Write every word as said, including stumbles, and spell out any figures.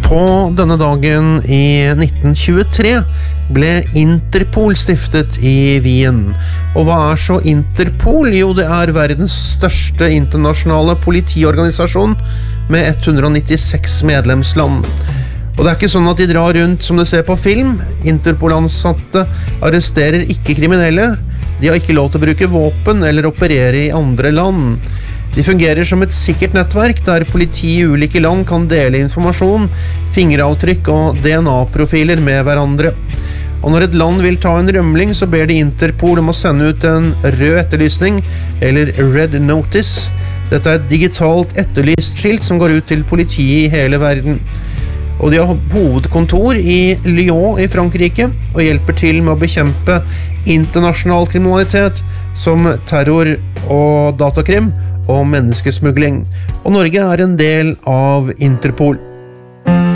På denne dagen i nitten tjuetre ble Interpol stiftet i Wien. Og hva er så Interpol? Jo, det er verdens største internasjonale politiorganisasjon med ett hundre nittiseks medlemsland. Og det er ikke sånn at de drar rundt som du ser på film. Interpol-ansatte arresterer ikke kriminelle. De har ikke lov til å bruke våpen eller operere i andre land. De fungerer som et sikkert nettverk der politi i ulike land kan dele informasjon, fingeravtrykk og D N A-profiler med hverandre. Og når et land vil ta en rømling, så ber de Interpol om å sende ut en rød etterlysning, eller Red Notice. Dette er et digitalt etterlyst skilt som går ut til politiet i hele verden. Og de har hovedkontor i Lyon i Frankrike, og hjelper til med å bekjempe internasjonal kriminalitet som terror og datakrim og menneskesmugling. Og Norge er en del av Interpol.